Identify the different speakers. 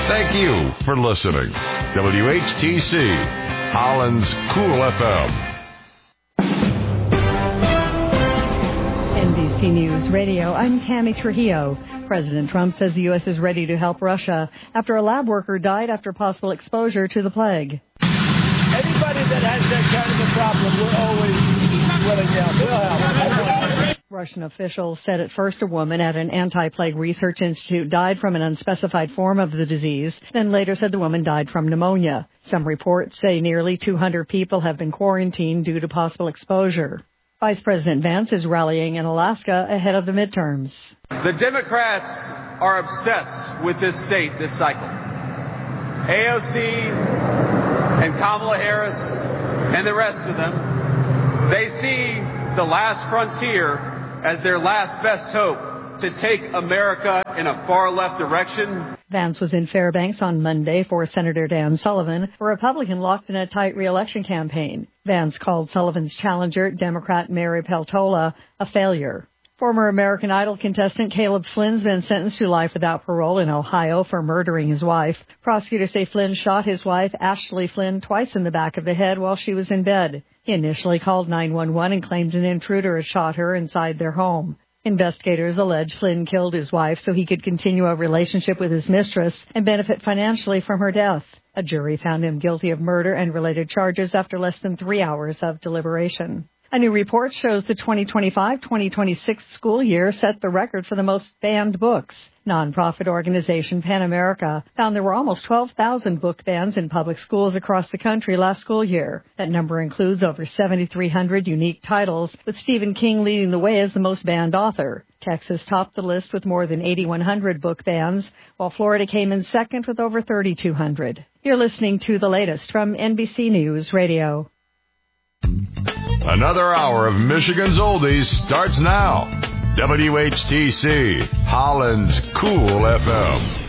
Speaker 1: Thank you for listening. WHTC, Holland's Cool FM.
Speaker 2: NBC News Radio, I'm Tammy Trujillo. President Trump says the U.S. is ready to help Russia after a lab worker died after possible exposure to the plague.
Speaker 3: Anybody that has that kind of a problem, we're always willing to help. We'll help.
Speaker 2: Russian officials said at first a woman at an anti-plague research institute died from an unspecified form of the disease, then later said the woman died from pneumonia. Some reports say nearly 200 people have been quarantined due to possible exposure. Vice President Vance is rallying in Alaska ahead of the midterms.
Speaker 4: The Democrats are obsessed with this state this cycle. AOC and Kamala Harris and the rest of them, they see the last frontier as their last best hope to take America in a far left direction.
Speaker 2: Vance was in Fairbanks on Monday for Senator Dan Sullivan, a Republican locked in a tight re-election campaign. Vance called Sullivan's challenger, Democrat Mary Peltola, a failure. Former American Idol contestant Caleb Flynn's been sentenced to life without parole in Ohio for murdering his wife. Prosecutors say Flynn shot his wife, Ashley Flynn, twice in the back of the head while she was in bed. He initially called 911 and claimed an intruder had shot her inside their home. Investigators allege Flynn killed his wife so he could continue a relationship with his mistress and benefit financially from her death. A jury found him guilty of murder and related charges after less than 3 hours of deliberation. A new report shows the 2025-2026 school year set the record for the most banned books. Nonprofit organization PEN America found there were almost 12,000 book bans in public schools across the country last school year. That number includes over 7,300 unique titles, with Stephen King leading the way as the most banned author. Texas topped the list with more than 8,100 book bans, while Florida came in second with over 3,200. You're listening to the latest from NBC News Radio.
Speaker 1: Another hour of Michigan's Oldies starts now. WHTC, Holland's Cool FM.